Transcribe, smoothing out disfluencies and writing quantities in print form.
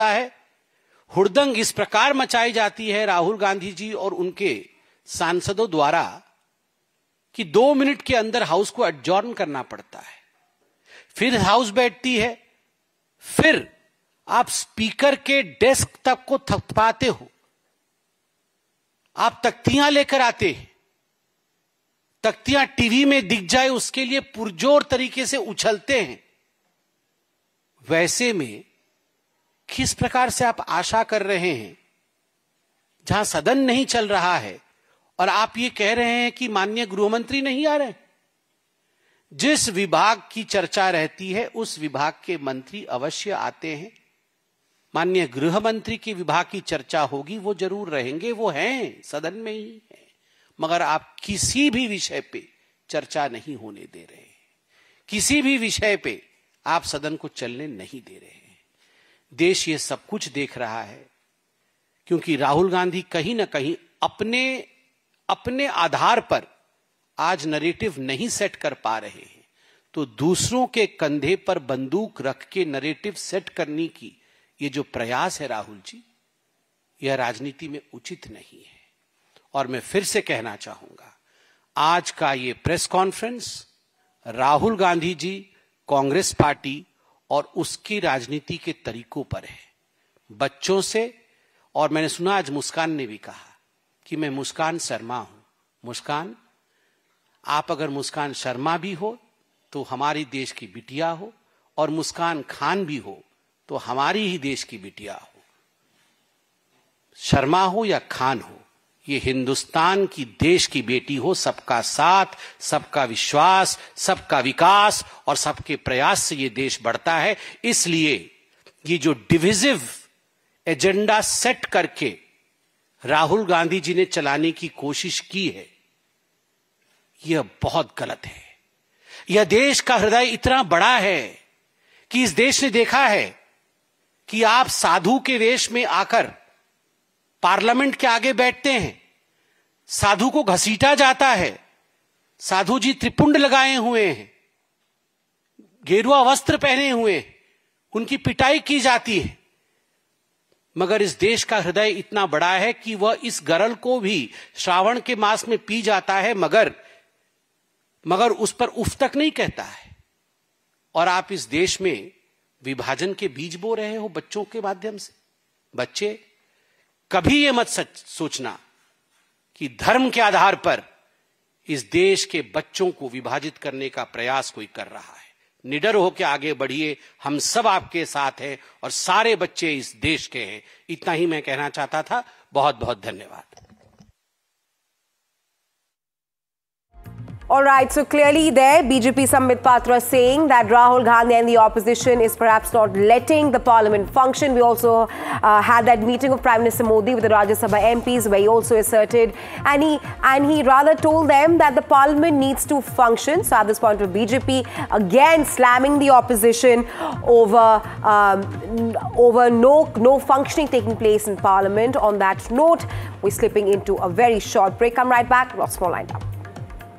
है। हुड़दंग इस प्रकार मचाई जाती है राहुल गांधी जी और उनके सांसदों द्वारा कि 2 मिनट के अंदर हाउस को एडजॉर्न करना पड़ता है। फिर हाउस बैठती है, फिर आप स्पीकर के डेस्क तक को थपथपाते हो, आप तख्तियां लेकर आते हैं, तख्तियां टीवी में दिख जाए उसके लिए पुरजोर तरीके से उछलते हैं। वैसे में किस प्रकार से आप आशा कर रहे हैं, जहां सदन नहीं चल रहा है और आप ये कह रहे हैं कि माननीय गृहमंत्री नहीं आ रहे? जिस विभाग की चर्चा रहती है उस विभाग के मंत्री अवश्य आते हैं। माननीय गृह मंत्री के विभाग की चर्चा होगी, वो जरूर रहेंगे, वो हैं, सदन में ही है, मगर आप किसी भी विषय पे चर्चा नहीं होने दे रहे हैं, किसी भी विषय पे आप सदन को चलने नहीं दे रहे हैं। देश ये सब कुछ देख रहा है, क्योंकि राहुल गांधी कहीं ना कहीं अपने आधार पर आज नरेटिव नहीं सेट कर पा रहे हैं, तो दूसरों के कंधे पर बंदूक रख के नरेटिव सेट करने की ये जो प्रयास है राहुल जी, यह राजनीति में उचित नहीं है। और मैं फिर से कहना चाहूंगा, आज का ये press conference Rahul Gandhi ji, Congress party और उसकी राजनीति के तरीकों पर है। बच्चों से, और मैंने सुना आज मुस्कान ने भी कहा कि मैं मुस्कान शर्मा हूं। मुस्कान, आप अगर मुस्कान शर्मा भी हो तो हमारी देश की बिटिया हो, और मुस्कान खान भी हो तो हमारी ही देश की बिटिया हो। शर्मा हो या खान हो, ये हिंदुस्तान की देश की बेटी हो। सबका साथ, सबका विश्वास, सबका विकास और सबके प्रयास से ये देश बढ़ता है। इसलिए ये जो डिविजिव एजेंडा सेट करके राहुल गांधी जी ने चलाने की कोशिश की है, यह बहुत गलत है। यह देश का हृदय इतना बड़ा है कि इस देश ने देखा है कि आप साधु के वेश में आकर पार्लियामेंट के आगे बैठते हैं, साधु को घसीटा जाता है, साधु जी त्रिपुंड लगाए हुए हैं, गेरुआ वस्त्र पहने हुए हैं, उनकी पिटाई की जाती है, मगर इस देश का हृदय इतना बड़ा है कि वह इस गरल को भी श्रावण के मास में पी जाता है, मगर उस पर उफ तक नहीं कहता है। और आप इस देश में विभाजन के बीज बो रहे हो बच्चों के माध्यम से। बच्चे, कभी यह मत सोचना कि धर्म के आधार पर इस देश के बच्चों को विभाजित करने का प्रयास कोई कर रहा है। निडर होकर आगे बढ़िए, हम सब आपके साथ हैं और सारे बच्चे इस देश के हैं। इतना ही मैं कहना चाहता था। बहुत बहुत धन्यवाद। All right, so clearly there, BJP Sambit Patra saying that Rahul Gandhi and the opposition is perhaps not letting the parliament function. We also had that meeting of Prime Minister Modi with the Rajya Sabha MPs, where he also asserted, and he rather told them that the parliament needs to function. So at this point of BJP, again slamming the opposition over no functioning taking place in parliament. On that note, we're slipping into a very short break. Come right back. Lots more lined up.